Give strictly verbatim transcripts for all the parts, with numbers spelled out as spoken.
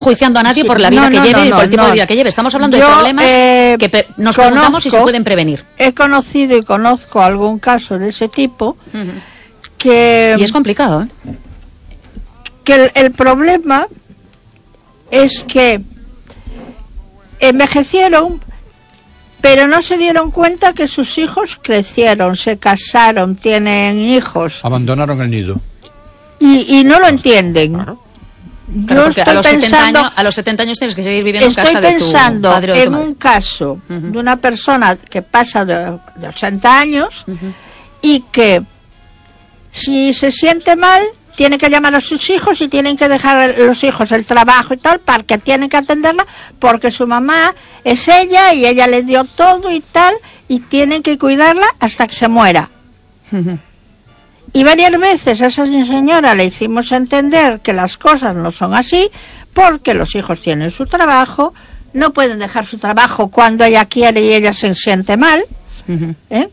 juiciando a nadie sí, por la vida no, que no, lleve no, y no, por el tipo no. de vida que lleve. Estamos hablando Yo, de problemas eh, que pe nos conozco, preguntamos si se pueden prevenir. He conocido y conozco algún caso de ese tipo Uh-huh. que... Y es complicado, ¿eh? Que el, el problema es que envejecieron, pero no se dieron cuenta que sus hijos crecieron, se casaron, tienen hijos. Abandonaron el nido. Y, y no lo entienden. Claro. Yo Claro, porque estoy a los, pensando, setenta años, a los setenta años tienes que seguir viviendo en estoy casa de tu pensando padre o de tu en madre. un caso Uh-huh. de una persona que pasa de, de ochenta años Uh-huh. y que si se siente mal tiene que llamar a sus hijos y tienen que dejar a los hijos el trabajo y tal para que tienen que atenderla porque su mamá es ella y ella le dio todo y tal y tienen que cuidarla hasta que se muera. Uh-huh. Y varias veces a esa señora le hicimos entender que las cosas no son así porque los hijos tienen su trabajo, no pueden dejar su trabajo cuando ella quiere y ella se siente mal, Uh-huh. ¿eh?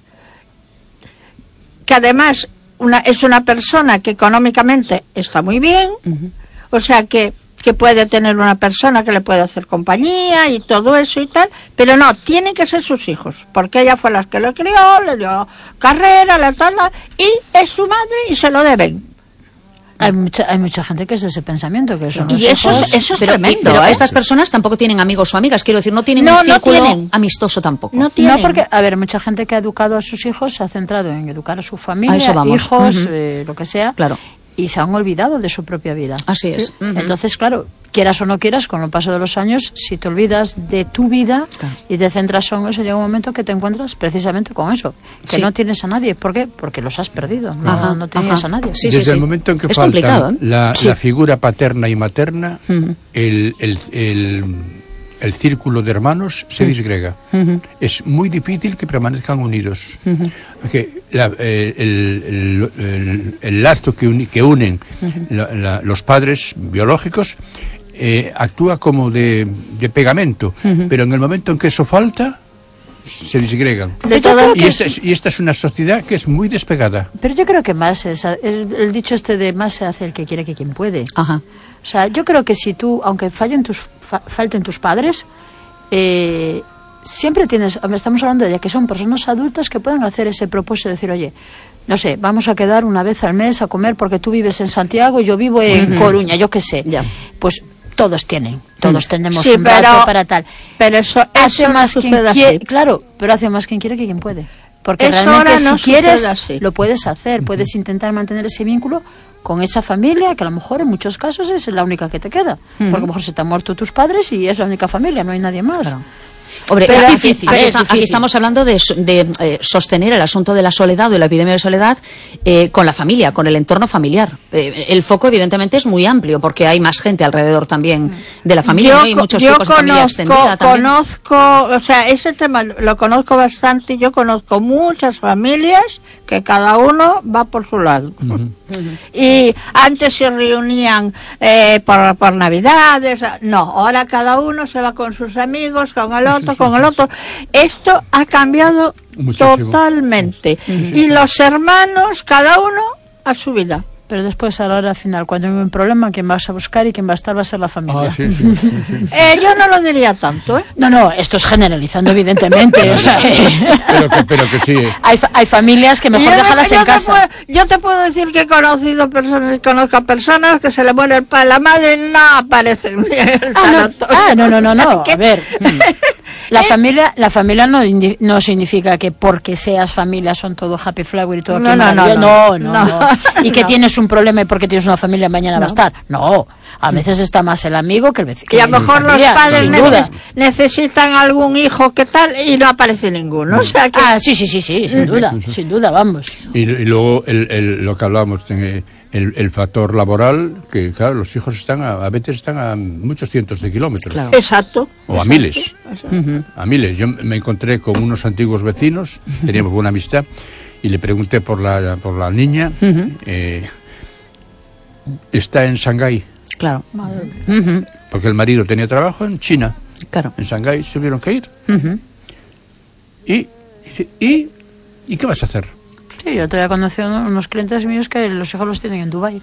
Que además una, es una persona que económicamente está muy bien, Uh-huh. o sea que, que puede tener una persona que le puede hacer compañía y todo eso y tal, pero no, tienen que ser sus hijos, porque ella fue la que lo crió, le dio carrera, la tal, la, y es su madre y se lo deben. Hay mucha, hay mucha gente que es de ese pensamiento, que son los Y eso hijos. es, eso es Pero, tremendo, pero ¿eh? estas personas tampoco tienen amigos o amigas, quiero decir, no tienen No, un no círculo tienen. amistoso tampoco. No tienen. No, porque, a ver, mucha gente que ha educado a sus hijos se ha centrado en educar a su familia, A eso vamos. hijos, Uh-huh. eh, lo que sea, Claro. y se han olvidado de su propia vida. Así es. Uh-huh. Entonces, claro, quieras o no quieras, con el paso de los años, si te olvidas de tu vida Claro. y te centras en eso, llega un momento que te encuentras precisamente con eso, que Sí. no tienes a nadie. ¿Por qué? Porque los has perdido, no, Ajá, no tenías ajá. a nadie. Sí, Desde sí, el sí. momento en que Es falta complicado, ¿eh? la, Sí. la figura paterna y materna, Uh-huh. el, el, el, el círculo de hermanos se disgrega. Uh-huh. Es muy difícil que permanezcan unidos. Uh-huh. Porque la, eh, el, el, el, el lazo que, uni, que unen Uh-huh. la, la, los padres biológicos eh, actúa como de, de pegamento, Uh-huh. pero en el momento en que eso falta, se disgregan. De todo- Y esta, es, y esta es una sociedad que es muy despegada. Pero yo creo que más es, el, el dicho este de más se hace el que quiere que quien puede. Ajá. O sea, yo creo que si tú, aunque fallen tus, fa- falten tus padres, eh, siempre tienes, estamos hablando de ya que son personas adultas que pueden hacer ese propósito de decir, oye, no sé, vamos a quedar una vez al mes a comer porque tú vives en Santiago y yo vivo en Uh-huh. Coruña, yo qué sé. Ya. Pues todos tienen, todos tenemos Sí, un pero- rato para tal. Pero eso, Hace eso más no quien sucede quiere, así. claro, pero hace más quien quiere que quien puede. Porque Eso realmente ahora no si quieres, sucede así. lo puedes hacer, puedes intentar mantener ese vínculo con esa familia, que a lo mejor en muchos casos es la única que te queda. Ujú. Porque a lo mejor se te han muerto tus padres y es la única familia, no hay nadie más. Claro. Hombre, Pero es es difícil, difícil, aquí, es está- aquí difícil. estamos hablando de, so- de, eh, sostener el asunto de la soledad o de la epidemia de soledad eh, con la familia, con el entorno familiar. Eh, el foco, evidentemente, es muy amplio porque hay más gente alrededor también de la familia, ¿no? Y co- muchos yo tipos de familia extendida también. conozco, o sea, ese tema lo lo conozco bastante. Yo conozco muchas familias que cada uno va por su lado. Ujú. Y antes se reunían eh, por, por Navidades, no, ahora cada uno se va con sus amigos, con el otro, con el otro. Esto ha cambiado Muchísimo. totalmente. Y los hermanos, cada uno a su vida. Pero después, a la hora final, cuando hay un problema, quien vas a buscar y quien va a estar va a ser la familia. Ah, sí, sí, sí, sí. Eh, yo no lo diría tanto, ¿eh? No, no, esto es generalizando, evidentemente. O sea, eh, Pero que, pero que sí. eh. hay, fa- hay familias que mejor Yo- déjalas yo en te casa. puedo- yo te puedo decir que he conocido personas, conozco a personas que se le muere el padre, la madre no aparecen. en el Ah, no, sanatorio. ah, no, no, no, no. ¿Qué? A ver, la familia, la familia no, indi- no significa que porque seas familia son todo happy flower y todo. No, aquí no, no, maravilloso. no. no, no, No. no. Y que No. tienes un problema y porque tienes una familia mañana va a estar. No, a veces está más el amigo que el vecino. Y a lo mejor los padres sin neces- duda. necesitan algún hijo que tal y no aparece ninguno. O sea que Ah, sí, sí, sí, sí, sin duda, sin duda, vamos. Y, y luego el, el, lo que hablábamos, eh, el, el factor laboral, que claro, los hijos están a, a veces están a muchos cientos de kilómetros. Claro. exacto. O a exacto, miles. exacto. Ujú. A miles. Yo me encontré con unos antiguos vecinos, teníamos buena amistad, y le pregunté por la, por la niña. Ujú. eh, está en Shanghái, Claro. Ujú. porque el marido tenía trabajo en China. Claro. En Shanghái se tuvieron que ir. Ujú. Y, dice, ¿y, ¿y qué vas a hacer? Sí, yo todavía conocí a unos clientes míos que los hijos los tienen en Dubái.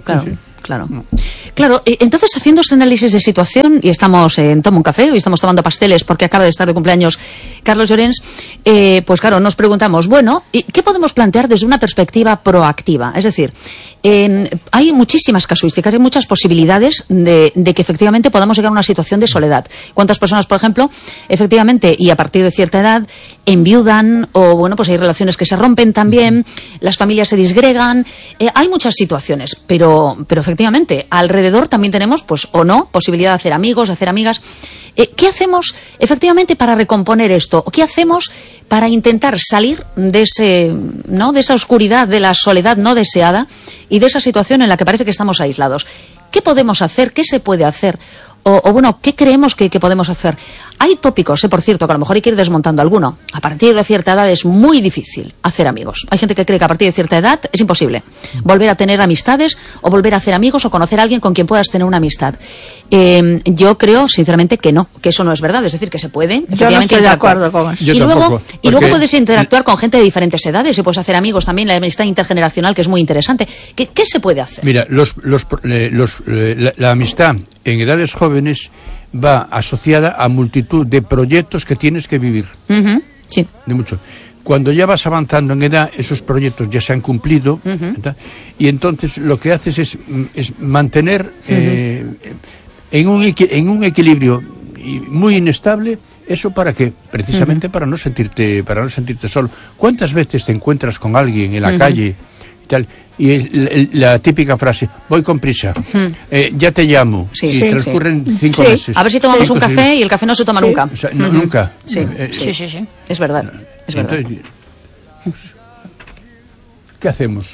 claro. Sí, sí. Claro, claro. Entonces, haciendo este análisis de situación, y estamos en Toma un Café, hoy estamos tomando pasteles porque acaba de estar de cumpleaños Carlos Llorens, eh, pues claro, nos preguntamos, bueno, ¿qué podemos plantear desde una perspectiva proactiva? Es decir, eh, hay muchísimas casuísticas, hay muchas posibilidades de, de que efectivamente podamos llegar a una situación de soledad. ¿Cuántas personas, por ejemplo, efectivamente, y a partir de cierta edad, enviudan, o bueno, pues hay relaciones que se rompen también, las familias se disgregan, eh, hay muchas situaciones, pero, pero efectivamente, Efectivamente, alrededor también tenemos, pues, o no, posibilidad de hacer amigos, de hacer amigas. Eh, ¿Qué hacemos, efectivamente, para recomponer esto? ¿Qué hacemos para intentar salir de ese, ¿no?, de esa oscuridad, de la soledad no deseada y de esa situación en la que parece que estamos aislados? ¿Qué podemos hacer? ¿Qué se puede hacer? O, o bueno, ¿qué creemos que, que podemos hacer? Hay tópicos, eh, por cierto, que a lo mejor hay que ir desmontando alguno. A partir de cierta edad es muy difícil hacer amigos. Hay gente que cree que a partir de cierta edad es imposible volver a tener amistades o volver a hacer amigos o conocer a alguien con quien puedas tener una amistad. Eh, yo creo, sinceramente, que no, que eso no es verdad. Es decir, que se puede, efectivamente, yo no estoy de acuerdo con eso. Y luego, tampoco, y luego porque... puedes interactuar con gente de diferentes edades y puedes hacer amigos también, la amistad intergeneracional, que es muy interesante. ¿Qué, qué se puede hacer? Mira, los, los, eh, los, eh, la, la amistad en edades jóvenes va asociada a multitud de proyectos que tienes que vivir. Uh-huh. Sí. De mucho. Cuando ya vas avanzando en edad, esos proyectos ya se han cumplido, uh-huh. y entonces lo que haces es, es mantener uh-huh. eh, en, un, en un equilibrio muy inestable eso. ¿Para qué? Precisamente uh-huh. para no sentirte para no sentirte solo. ¿Cuántas veces te encuentras con alguien en la uh-huh. calle y tal? Y el, el, la típica frase, voy con prisa, hmm. eh, ya te llamo, sí, y sí, transcurren sí. cinco sí. meses. A ver si tomamos sí. un café y el café no se toma sí. nunca. O sea, no, uh-huh. Nunca. Sí. Eh, sí, sí, sí. Es verdad. Es verdad. Entonces, ¿qué hacemos?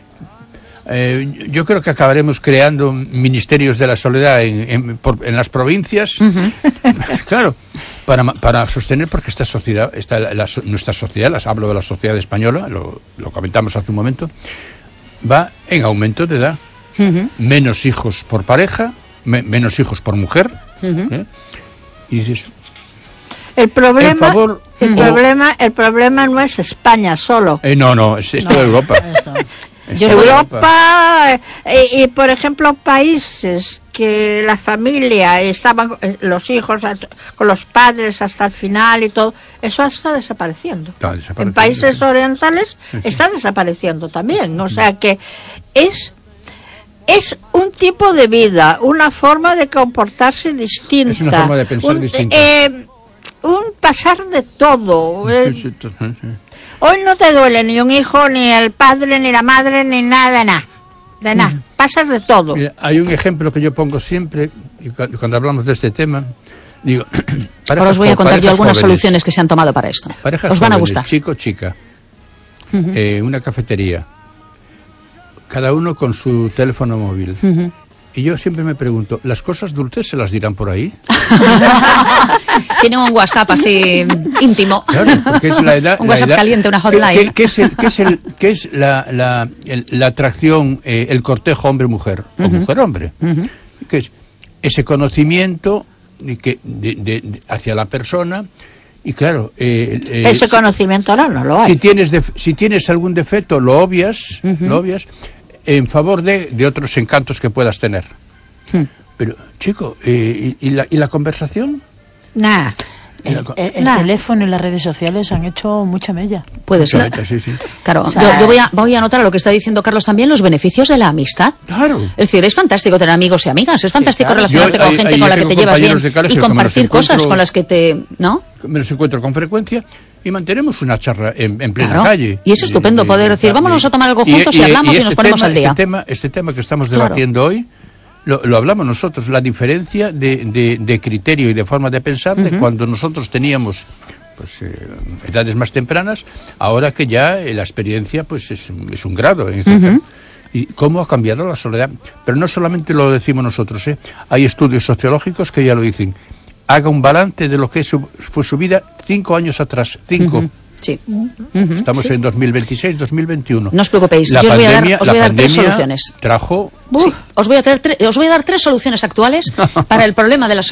Eh, yo creo que acabaremos creando ministerios de la soledad en, en, por, en las provincias, uh-huh. claro, para, para sostener, porque esta sociedad, esta, la, nuestra sociedad, las hablo de la sociedad española, lo, lo comentamos hace un momento, va en aumento de edad. Uh-huh. Menos hijos por pareja, me, menos hijos por mujer. Uh-huh. ¿eh? Y dices, el problema, favor, el, o, problema el problema no es España solo. Eh, no, no, es, es no. toda Europa. Yo Europa, eh, y por ejemplo, países que la familia estaban, eh, los hijos con los padres hasta el final y todo, eso está desapareciendo. Está desapareciendo. En países sí. orientales sí, sí. está desapareciendo también. O sea que es es un tipo de vida, una forma de comportarse distinta. Es una forma de pensar un, distinta. Eh, un pasar de todo. Sí, sí, sí, sí. Hoy no te duele ni un hijo, ni el padre, ni la madre, ni nada de nada. De nada. Mm. Pasas de todo. Mira, hay un ejemplo que yo pongo siempre, y cuando hablamos de este tema, digo... Ahora os voy a contar yo algunas jóvenes, soluciones que se han tomado para esto. Parejas os van jóvenes, a gustar. Chico, chica, uh-huh. eh, una cafetería, cada uno con su teléfono móvil. Uh-huh. Y yo siempre me pregunto, ¿las cosas dulces se las dirán por ahí? Tienen un WhatsApp así íntimo. Claro, porque es la edad... un WhatsApp la edad, caliente, una hotline. ¿Qué, qué es, el, qué es, el, qué es la, la, el, la atracción, eh, el cortejo hombre-mujer? O uh-huh. mujer-hombre. Uh-huh. ¿Qué es? Ese conocimiento de que, de, de, de, hacia la persona... Y claro... Eh, eh, ese conocimiento no, no lo hay. Si tienes, de, si tienes algún defecto, lo obvias, uh-huh. lo obvias en favor de, de otros encantos que puedas tener. Hmm. Pero, chico, eh, ¿y, y, la, ¿y la conversación? Nah. El, el, el nah. teléfono y las redes sociales han hecho mucha mella. Puede ser. Meta, sí, sí. Claro, o sea, yo, yo voy, a, voy a anotar a lo que está diciendo Carlos también, los beneficios de la amistad. Claro. Es decir, es fantástico tener amigos y amigas, es fantástico sí, claro. relacionarte yo, con hay, gente hay, con la que te llevas bien y compartir cosas con las que te... ¿no? Me los encuentro con frecuencia y mantenemos una charla en, en plena claro. calle. Y es estupendo y, poder y, decir, vámonos a tomar algo juntos y, y, y hablamos y, y este nos ponemos tema, al día. Este tema, este tema que estamos debatiendo claro. hoy, Lo, lo hablamos nosotros, la diferencia de, de, de criterio y de forma de pensar de uh-huh. cuando nosotros teníamos pues eh, edades más tempranas, ahora que ya eh, la experiencia pues es, es un grado en este uh-huh. y cómo ha cambiado la soledad. Pero no solamente lo decimos nosotros, ¿eh? Hay estudios sociológicos que ya lo dicen. Haga un balance de lo que su, fue su vida cinco años atrás, cinco. Uh-huh. Sí. Uh-huh. Estamos sí. en dos mil veintiséis, dos mil veintiuno. No os preocupéis, la yo os voy pandemia, a dar, os voy a dar tres soluciones. Trajo... Sí, os voy a, traer tre- os voy a dar tres soluciones actuales para el problema de la soledad.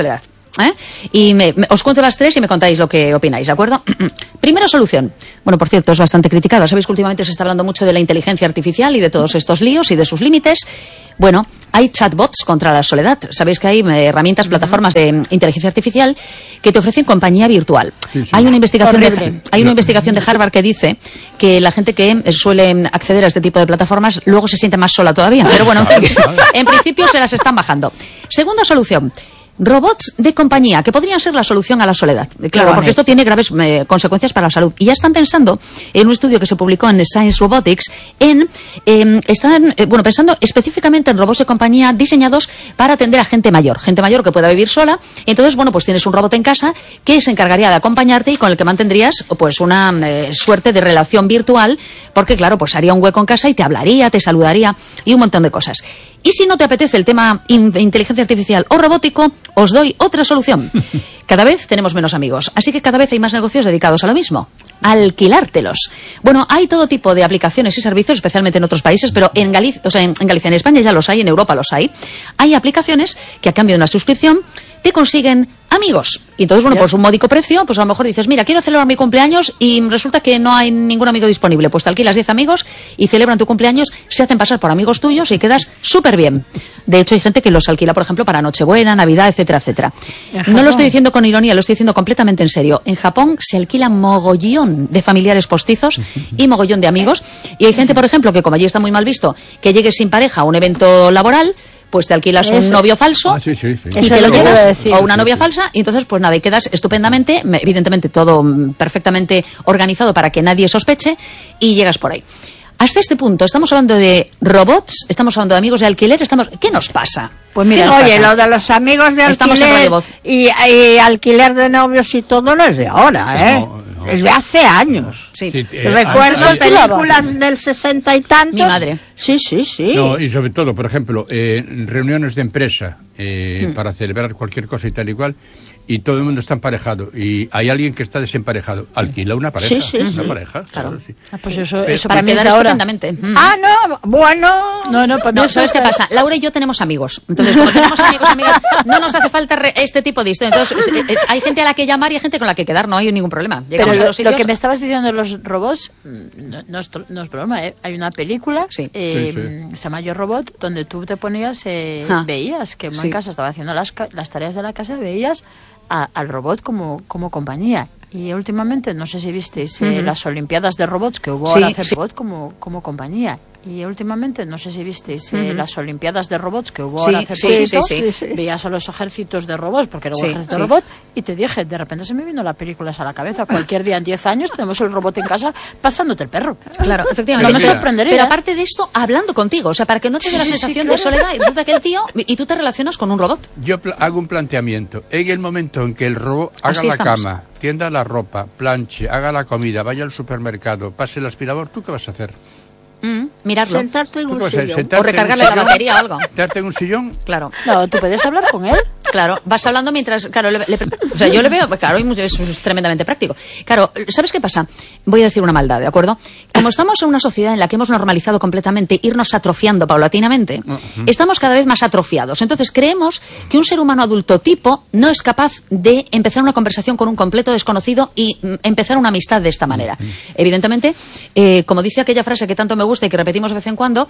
¿eh? Y me, me, os cuento las tres y me contáis lo que opináis, ¿de acuerdo? Primera solución. Bueno, por cierto, es bastante criticada. Sabéis que últimamente se está hablando mucho de la inteligencia artificial y de todos estos líos y de sus límites. Bueno, hay chatbots contra la soledad. Sabéis que hay eh, herramientas, plataformas de mm, inteligencia artificial que te ofrecen compañía virtual. Sí, sí. Hay una investigación de, hay una investigación de Harvard que dice que la gente que eh, suele acceder a este tipo de plataformas luego se siente más sola todavía. Pero bueno, en fin, en principio se las están bajando. Segunda solución. Robots de compañía, que podrían ser la solución a la soledad. Claro, porque esto tiene graves eh, consecuencias para la salud. Y ya están pensando, en un estudio que se publicó en Science Robotics, en eh, están eh, bueno pensando específicamente en robots de compañía diseñados para atender a gente mayor. Gente mayor que pueda vivir sola. Entonces, bueno, pues tienes un robot en casa que se encargaría de acompañarte y con el que mantendrías pues una eh, suerte de relación virtual, porque claro, pues haría un hueco en casa y te hablaría, te saludaría y un montón de cosas. Y si no te apetece el tema in- inteligencia artificial o robótico, os doy otra solución. Cada vez tenemos menos amigos, así que cada vez hay más negocios dedicados a lo mismo. Alquilártelos. Bueno, hay todo tipo de aplicaciones y servicios, especialmente en otros países, pero en Galicia, o sea, en, en Galicia, en España ya los hay, en Europa los hay. Hay aplicaciones que a cambio de una suscripción te consiguen amigos. Y entonces, bueno, por un módico precio, pues a lo mejor dices, mira, quiero celebrar mi cumpleaños y resulta que no hay ningún amigo disponible. Pues te alquilas diez amigos y celebran tu cumpleaños, se hacen pasar por amigos tuyos y quedas súper bien. De hecho, hay gente que los alquila, por ejemplo, para Nochebuena, Navidad, etcétera, etcétera. No lo estoy diciendo con ironía, lo estoy diciendo completamente en serio. En Japón se alquila mogollón de familiares postizos y mogollón de amigos. Y hay gente, por ejemplo, que como allí está muy mal visto, que llegue sin pareja a un evento laboral, pues te alquilas Eso. un novio falso ah, sí, sí, sí. y Eso te lo llevas, decir. o una novia sí, sí. falsa, y entonces pues nada, y quedas estupendamente, evidentemente todo perfectamente organizado para que nadie sospeche, y llegas por ahí. Hasta este punto estamos hablando de robots, estamos hablando de amigos de alquiler, estamos ¿qué nos pasa? Pues mira, oye, lo de los amigos de estamos alquiler en voz. Y, y alquiler de novios y todo no es de ahora, ¿eh? No, no. Es de hace años. Sí. Sí, eh, Recuerdo ah, sí, películas sí. del sesenta y tantos. Mi madre. Sí, sí, sí. No, y sobre todo, por ejemplo, eh, reuniones de empresa eh, hmm. para celebrar cualquier cosa y tal y cual, y todo el mundo está emparejado, y hay alguien que está desemparejado, alquila una pareja. Sí, sí, una sí. pareja, claro. claro sí. Ah, pues eso, eso para mí es estupendamente. Mm. Ah, no, bueno. No, no, pues no, ¿sabes qué pasa? Laura y yo tenemos amigos. Entonces, como tenemos amigos, amigas, no nos hace falta re- este tipo de historia. Entonces, eh, eh, hay gente a la que llamar y hay gente con la que quedar, no hay ningún problema. Llegamos Pero a los sitios... lo que me estabas diciendo de los robots, no, no, es, no es broma, ¿eh? Hay una película, sí. Eh, sí, sí. se llama Yo Robot, donde tú te ponías, eh, ah. veías que sí. en casa estaba haciendo las, las tareas de la casa, veías a, al robot como, como compañía. Y últimamente, no sé si visteis eh, uh-huh. las Olimpiadas de Robots que hubo sí, ahora hacer sí. robot como, como compañía. Y últimamente, no sé si visteis eh, uh-huh. las Olimpiadas de Robots que hubo sí, ahora hace sí, poquito, sí, sí. veías a los ejércitos de robots, porque era un sí, ejército sí. de robot, y te dije, de repente se me vino la película a la cabeza. Cualquier día en diez años tenemos el robot en casa pasándote el perro. Claro, efectivamente. No me sorprendería. Pero aparte de esto, hablando contigo, o sea, para que no te dé la sí, sensación sí, claro. de soledad, y resulta que el tío, y tú te relacionas con un robot. Yo pl- hago un planteamiento. En el momento en que el robot haga Así la estamos. cama, tienda la ropa, planche, haga la comida, vaya al supermercado, pase el aspirador, ¿tú qué vas a hacer? Mm, mirarlo. Sentarte en ¿Tú un qué vas a hacer? sillón. ¿Sentarte O recargarle en la un sillón? batería o algo. ¿Sentarte en un sillón? Claro. No, tú puedes hablar con él. Claro, vas hablando mientras, claro, le, le, o sea, yo le veo, claro, es, es tremendamente práctico. Claro, ¿sabes qué pasa? Voy a decir una maldad, ¿de acuerdo? Como estamos en una sociedad en la que hemos normalizado completamente irnos atrofiando paulatinamente, uh-huh. estamos cada vez más atrofiados. Entonces creemos que un ser humano adulto tipo no es capaz de empezar una conversación con un completo desconocido y mm, empezar una amistad de esta manera. Uh-huh. Evidentemente, eh, como dice aquella frase que tanto me gusta y que repetimos de vez en cuando,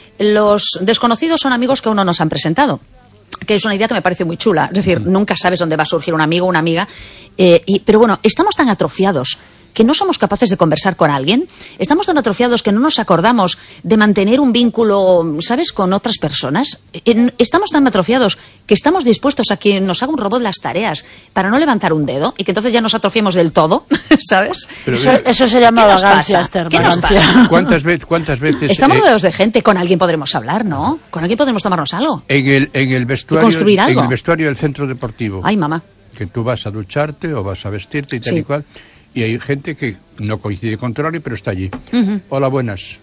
los desconocidos son amigos que aún no nos han presentado. Que es una idea que me parece muy chula. Es decir, nunca sabes dónde va a surgir un amigo o una amiga. Eh, y, pero bueno, estamos tan atrofiados que no somos capaces de conversar con alguien. Estamos tan atrofiados que no nos acordamos de mantener un vínculo, ¿sabes?, con otras personas. Estamos tan atrofiados que estamos dispuestos a que nos haga un robot las tareas para no levantar un dedo y que entonces ya nos atrofiemos del todo, ¿sabes? Pero, eso, eso se llama vagancia, Esther. ¿Qué nos pasa? ¿Cuántas veces? ¿Cuántas veces? Estamos rodeados eh, de gente. Con alguien podremos hablar, ¿no? Con alguien podremos tomarnos algo. En el, en el vestuario, construir algo. En el vestuario del centro deportivo. Ay, mamá. Que tú vas a ducharte o vas a vestirte y tal sí. y cual. Y hay gente que no coincide con tu horario, pero está allí. Uh-huh. Hola, buenas.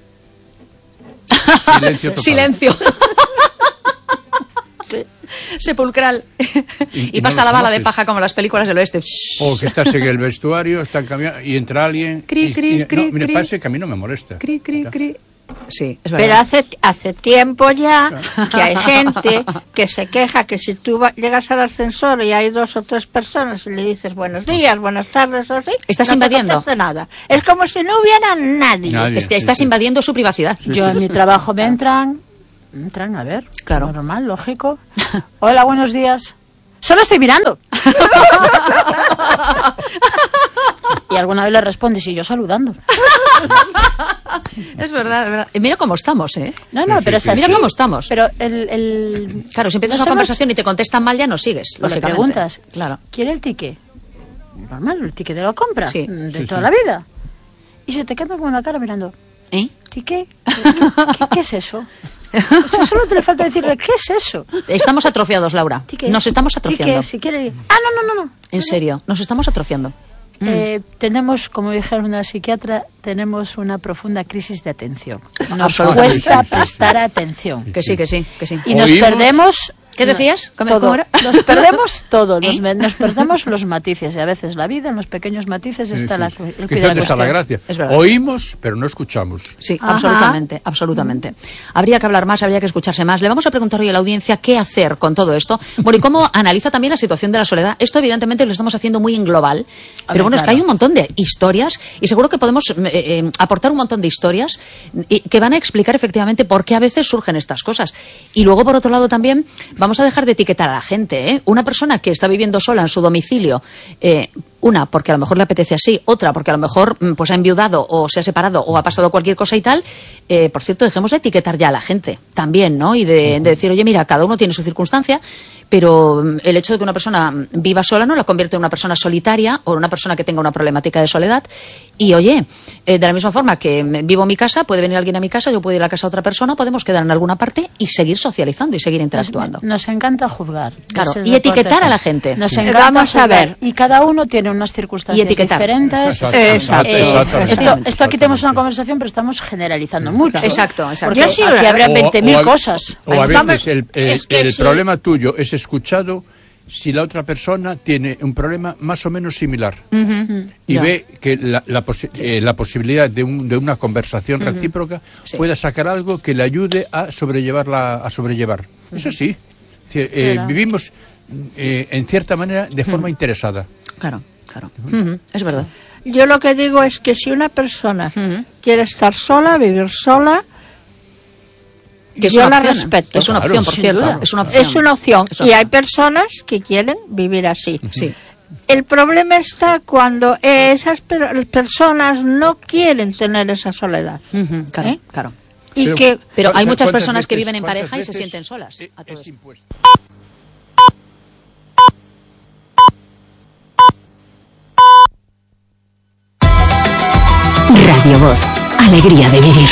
Silencio total. Silencio. Sepulcral. Y, y, y pasa no la bala de paja como las películas del oeste. O que estás en el vestuario, están cambiando y entra alguien. Cri, cri, y, y, cri, no, mira, cri. pase que a mí no me molesta. Cri, cri, cri. Sí, es verdad. Pero hace hace tiempo ya que hay gente que se queja que si tú va, llegas al ascensor y hay dos o tres personas y le dices buenos días, buenas tardes o así, estás no invadiendo. te nada. Es como si no hubiera nadie. Nadie. Este, Sí, estás sí. invadiendo su privacidad. Sí, Yo sí. en mi trabajo me entran, me entran, a ver, Claro. normal, lógico. Hola, buenos días. Solo estoy mirando. Y alguna vez le respondes y yo saludando. Es verdad, es verdad. Y mira cómo estamos, ¿eh? No, no, Sí, pero sí, es sí. así. Mira cómo estamos. Pero el... el... Claro, si empiezas no una somos- conversación y te contestan mal, ya no sigues, o le lógicamente. preguntas, Claro. ¿quiere el ticket? Normal, el ticket de la compra. Sí. De Sí, toda sí. la vida. Y se te queda con la cara mirando. ¿Eh? ¿Ticket? ¿Qué, qué es eso? O sea, solo te le falta decirle, ¿qué es eso? Estamos atrofiados, Laura. Ticket. Nos estamos atrofiando. Ticket, si quiere... Ah, no, no, no, no. En serio, nos estamos atrofiando. Eh, tenemos, como dijeron una psiquiatra, tenemos una profunda crisis de atención. Nos Absolutamente. cuesta prestar atención. Que sí, que sí, que sí. Y nos Oímos- perdemos... ¿Qué decías? ¿Cómo, todo. cómo era? Nos perdemos todo, nos, ¿Eh? me- nos perdemos los matices. Y a veces la vida, en los pequeños matices, Sí, está sí, la, sí. el Que quid es de la donde está la cuestión. gracia. Es verdad. Oímos, pero no escuchamos. Sí, Ajá. absolutamente, absolutamente. Habría que hablar más, habría que escucharse más. Le vamos a preguntar hoy a la audiencia qué hacer con todo esto. Bueno, y cómo analiza también la situación de la soledad. Esto, evidentemente, lo estamos haciendo muy en global. Pero ver, bueno, es que claro. hay un montón de historias y seguro que podemos eh, eh, aportar un montón de historias y- que van a explicar efectivamente por qué a veces surgen estas cosas. Y luego, por otro lado, también vamos a dejar de etiquetar a la gente, ¿eh? Una persona que está viviendo sola en su domicilio, eh, una, porque a lo mejor le apetece así, otra, porque a lo mejor mm, pues ha enviudado o se ha separado o ha pasado cualquier cosa y tal, eh, por cierto, dejemos de etiquetar ya a la gente también, ¿no? Y de, de decir, oye, mira, cada uno tiene su circunstancia, pero mm, el hecho de que una persona mm, viva sola no la convierte en una persona solitaria o en una persona que tenga una problemática de soledad. Y oye, eh, de la misma forma que mm, vivo en mi casa, puede venir alguien a mi casa, yo puedo ir a la casa de otra persona, podemos quedar en alguna parte y seguir socializando y seguir interactuando. Nos, nos encanta juzgar. Claro, Es el y deporte. etiquetar a la gente. Nos Sí. encanta Vamos a juzgar. ver. Y cada uno tiene unas circunstancias Y etiquetar. diferentes. Exacto, Eh, exacto, exactamente. esto, esto aquí tenemos una Exactamente. conversación, pero estamos generalizando mucho. Exacto, exacto. Porque Yo sí, aquí habrá O- veinte mil o a- cosas. O a Vamos, veces el, el- es que el sí. problema tuyo es escuchado si la otra persona tiene un problema más o menos similar Ujú. y Ya. ve que la, la, posi- eh, la posibilidad de, un- de una conversación recíproca Sí. pueda sacar algo que le ayude a sobrellevarla a sobrellevar. Eso sí. Sí, eh, Claro. vivimos eh, en cierta manera de forma interesada. Claro, claro. Ujú, es verdad. Yo lo que digo es que si una persona Ujú. quiere estar sola, vivir sola, Que es yo una la opción. respeto. Es una Claro, opción, por sin cierto. duda. Es una opción. Es una opción. Es una Y hay opción. personas que quieren vivir así. Sí. El problema está cuando esas per- personas no quieren tener esa soledad. Ujú, claro, ¿Eh? claro. Y Pero- que Pero hay ¿Cuántas muchas personas que veces- viven en cuántas pareja y se veces sienten solas es- a todo es esto. impuesto? Radio Voz, alegría de vivir.